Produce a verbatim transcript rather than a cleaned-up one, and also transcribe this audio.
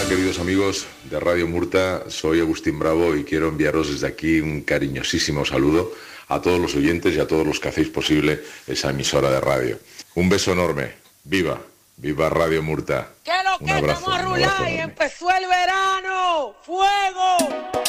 queridos amigos de Radio Murta, soy Agustín Bravo y quiero enviaros desde aquí un cariñosísimo saludo a todos los oyentes y a todos los que hacéis posible esa emisora de radio. Un beso enorme. ¡Viva! ¡Viva Radio Murta! ¿Qué es lo que estamos a rular y empezó el verano? ¡Fuego!